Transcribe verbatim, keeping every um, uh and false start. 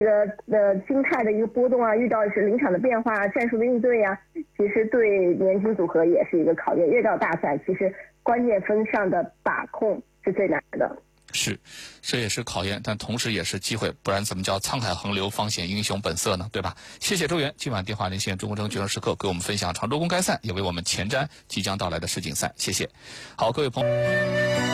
个呃心态的一个波动啊，遇到是临场的变化、战术的应对呀、啊，其实对年轻组合也是一个考验。越到大赛，其实关键分上的把控是最难的。 是，这也是考验，但同时也是机会，不然怎么叫沧海横流，方显英雄本色呢？对吧？谢谢周元今晚电话连线中国争决胜时刻，给我们分享常州公开赛，也为我们前瞻即将到来的世锦赛。谢谢。好，各位朋友。